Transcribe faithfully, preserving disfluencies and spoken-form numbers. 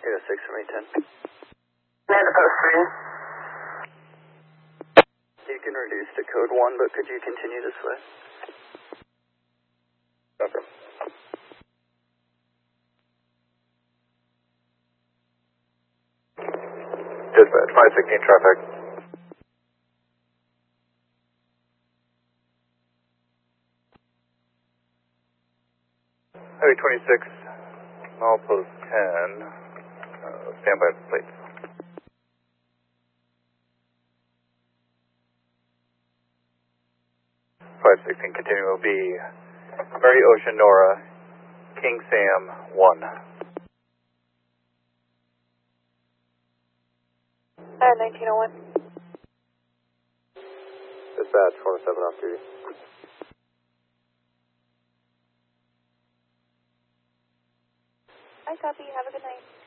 eight oh six from eight ten. Land post three. You can reduce to code one, but could you continue this way? Copy. Dispatch, five sixteen traffic. Highway twenty-six, milepost ten, uh, stand by plates. five sixteen continuing will be Mary Ocean Nora, King Sam one. Uh, nineteen oh one. Dispatch, four oh seven off duty. I copy. Have a good night.